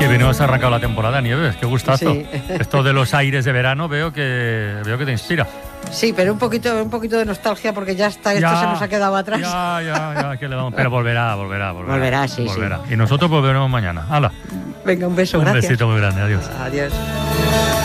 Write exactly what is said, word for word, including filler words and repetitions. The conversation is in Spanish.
venimos arrancado la temporada, Nieves, qué gustazo. Sí. Esto de los aires de verano veo que veo que te inspira. Sí, pero un poquito, un poquito de nostalgia porque ya está, esto Ya, se nos ha quedado atrás. Ya, ya, ya, que le vamos. Pero volverá, volverá, volverá. Volverá, sí, volverá. sí. Y nosotros volveremos mañana. ¡Hala! Venga, un beso, Un gracias. besito muy grande, adiós. Adiós.